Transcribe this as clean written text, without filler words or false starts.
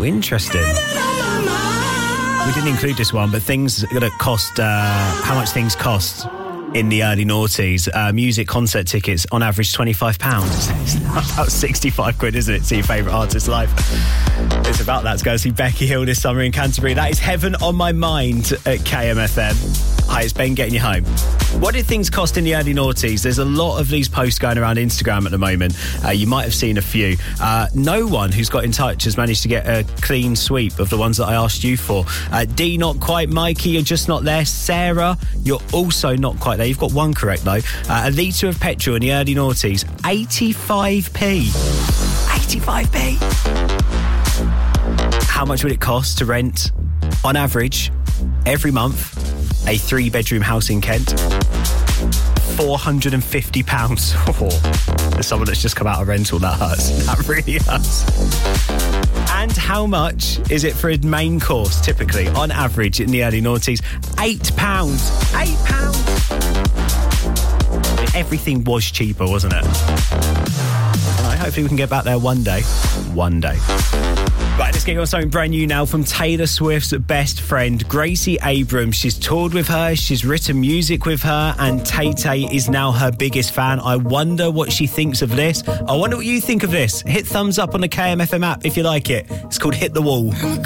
interesting. We didn't include this one, but things that cost, how much things cost in the early noughties. Music concert tickets, on average, £25. It's about 65 quid, isn't it, to your favourite artist live? It's about that to go see Becky Hill this summer in Canterbury. That is Heaven on My Mind at KMFM. Hi, it's Ben getting you home. What did things cost in the early noughties? There's a lot of these posts going around Instagram at the moment. You might have seen a few. No one who's got in touch has managed to get a clean sweep of the ones that I asked you for. D, not quite. Mikey, you're just not there. Sarah, you're also not quite there. You've got one correct, though. A litre of petrol in the early noughties, 85p. 85p. How much would it cost to rent, on average, every month, a 3-bedroom house in Kent? £450. Oh, there's someone that's just come out of rental. That hurts. That really hurts. And how much is it for a main course, typically, on average, in the early noughties? £8. £8. Everything was cheaper, wasn't it? Hopefully we can get back there one day. One day. Right, let's get you on something brand new now from Taylor Swift's best friend, Gracie Abrams. She's toured with her, she's written music with her, and Tay-Tay is now her biggest fan. I wonder what she thinks of this. I wonder what you think of this. Hit thumbs up on the KMFM app if you like it. It's called Hit the Wall. I'm a